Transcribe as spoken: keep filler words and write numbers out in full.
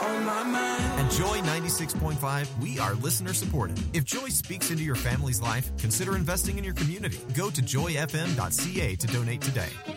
on my mind. At Joy ninety-six point five, we are listener supported. If Joy speaks into your family's life, consider investing in your community. Go to joy f m dot c a to donate today.